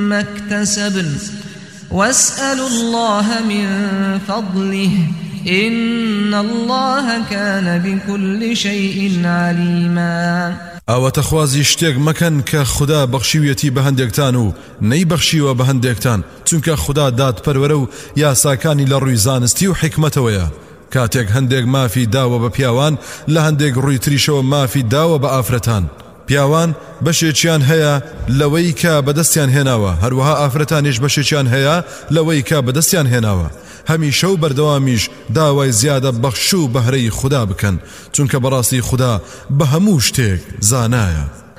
ما اكتسبن واسألوا الله من فضله إن الله كان بكل شيء عليما. ئەوە تەخوازی شتێک مەکەن کە خوددا بەخشیویەتی بە هەندێکتان و نەی بەخشیوە بە هەندێکتان، چونکە خوددا دادپەروەرە و یاساکانی لە ڕووی زانستی و حکمەتەوەیە. کاتێک هەندێک مافی داوە بە پیاوان لە هەندێک ڕووی تریشەوە مافی داوە بە ئافرەتان. پیاوان بەشێکیان هەیە لەوەی کە بەدەستیان هێناوە، هەروەها ئافرەتانیش بەشێکیان هەیە لەوەی کە بەدەستیان هێناوە. هەمیشە و بەردەوامیش داوای زیادە بەخش و بەهرەی خوددا بکەن، چونکە بەڕاستی خوددا بە هەموو شتێک زانایە.